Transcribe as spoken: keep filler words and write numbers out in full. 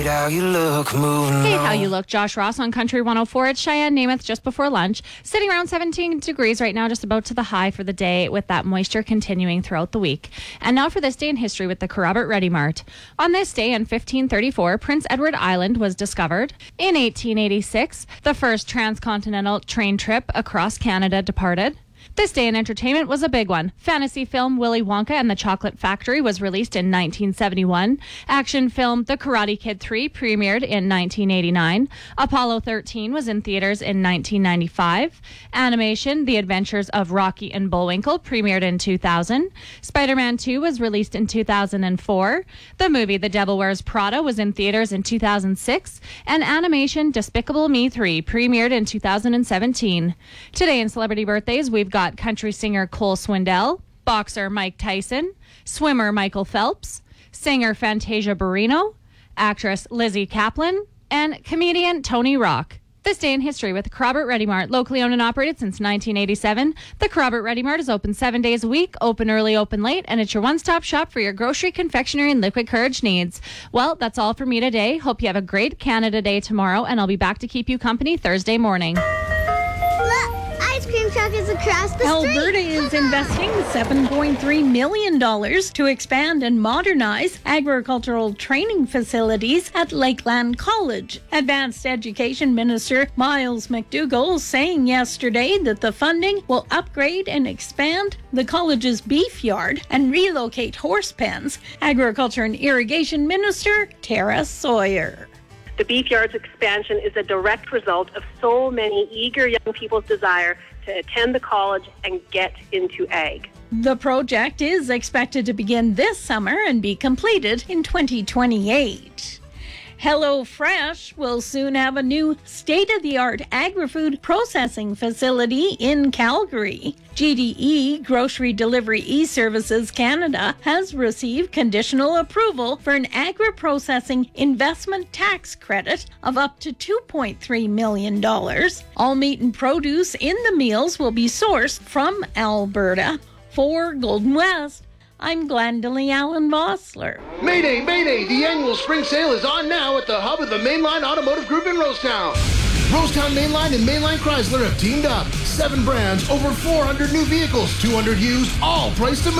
How you look, moving Hey, on. how you look. Josh Ross on Country one oh four. It's Cheyenne Namath just before lunch. Sitting around seventeen degrees right now, just about to the high for the day, with that moisture continuing throughout the week. And now for this day in history with the Kerrobert Ready Mart. On this day in fifteen thirty-four, Prince Edward Island was discovered. In eighteen eighty-six, the first transcontinental train trip across Canada departed. This day in entertainment was a big one. Fantasy film Willy Wonka and the Chocolate Factory was released in nineteen seventy-one. Action film The Karate Kid three premiered in nineteen eighty-nine. Apollo thirteen was in theaters in nineteen ninety-five. Animation The Adventures of Rocky and Bullwinkle premiered in two thousand. Spider-Man two was released in two thousand four. The movie The Devil Wears Prada was in theaters in two thousand six. And animation Despicable Me three premiered in two thousand seventeen. Today in celebrity birthdays, we've got country singer Cole Swindell, boxer Mike Tyson, swimmer Michael Phelps, singer Fantasia Barrino, actress Lizzie Kaplan, and comedian Tony Rock. This day in history with the Kerrobert Ready Mart, locally owned and operated since nineteen eighty-seven. The Kerrobert Ready Mart is open seven days a week, open early, open late, and it's your one-stop shop for your grocery, confectionery, and liquid courage needs. Well, that's all for me today. Hope you have a great Canada Day tomorrow, and I'll be back to keep you company Thursday morning. Ice cream truck is across the Alberta street. is investing seven point three million dollars to expand and modernize agricultural training facilities at Lakeland College. Advanced Education Minister Miles McDougall saying yesterday that the funding will upgrade and expand the college's beef yard and relocate horse pens. Agriculture and Irrigation Minister Tara Sawyer. The Beef Yard's expansion is a direct result of so many eager young people's desire to attend the college and get into ag. The project is expected to begin this summer and be completed in twenty twenty-eight. HelloFresh will soon have a new state-of-the-art agri-food processing facility in Calgary. G D E, Grocery Delivery E-Services Canada, has received conditional approval for an agri-processing investment tax credit of up to two point three million dollars. All meat and produce in the meals will be sourced from Alberta. For Golden West, I'm Glendalee Allen Vossler. Mayday, Mayday! The annual spring sale is on now at the hub of the Mainline Automotive Group in Rosetown. Rosetown Mainline and Mainline Chrysler have teamed up. Seven brands, over four hundred new vehicles, two hundred used, all priced to